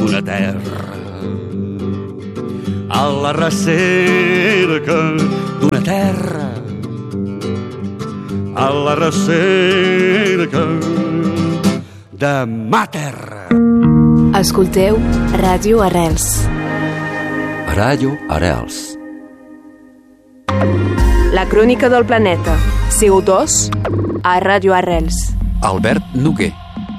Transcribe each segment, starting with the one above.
d'una terra, a la recerca d'una terra, a la recerca de ma terra. Escolteu Ràdio Arrels. Ràdio Arrels. La crònica del planeta. CO2 a Ràdio Arrels. Albert Noguer.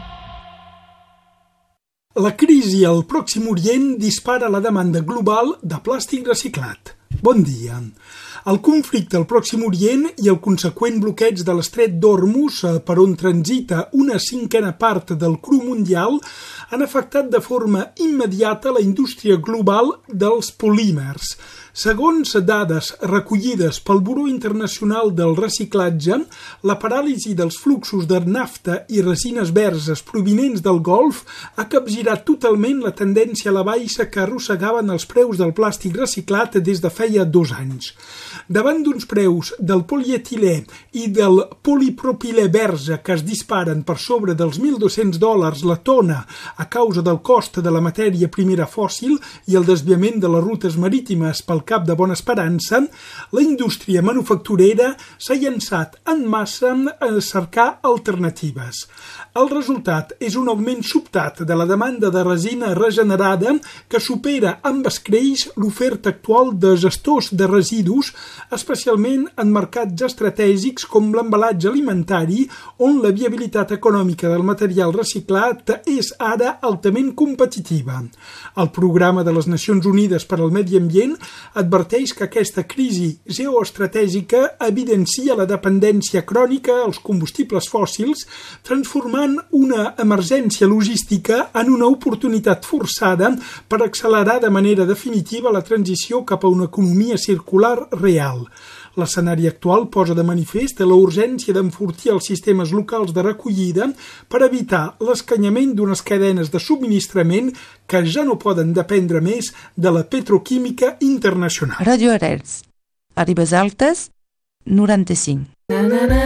La crisi al Pròxim Orient dispara la demanda global de plàstic reciclat. Bon dia. El conflicte al Pròxim Orient i el conseqüent bloqueig de l'estret d'Hormuz, per on transita una cinquena part del cru mundial, han afectat de forma immediata la indústria global dels polímers. Segons dades recollides pel Buró Internacional del Reciclatge, la paràlisi dels fluxos de nafta i resines verges provinents del Golf ha capgirat totalment la tendència a la baixa que arrossegaven els preus del plàstic reciclat des de feia 2 anys. Davant d'uns preus del polietilè i del polipropilè verge que es disparen per sobre dels $1.200 la tona a causa del cost de la matèria primera fòssil i el desviament de les rutes marítimes pel Cap de Bona Esperança, la indústria manufacturera s'ha llançat en massa a cercar alternatives. El resultat és un augment sobtat de la demanda de resina regenerada que supera amb escreix l'oferta actual de gestors de residus, especialment en mercats estratègics com l'embalatge alimentari, on la viabilitat econòmica del material reciclat és ara altament competitiva. El Programa de les Nacions Unides per al Medi Ambient adverteix que aquesta crisi geoestratègica evidencia la dependència crònica als combustibles fòssils, transformant una emergència logística en una oportunitat forçada per accelerar de manera definitiva la transició cap a una economia circular real. L'escenari actual posa de manifest la urgència d'enfortir els sistemes locals de recollida per evitar l'escanyament d'unes cadenes de subministrament que ja no poden dependre més de la petroquímica internacional. Ràdio Arrels. A Ribes Altes, 95.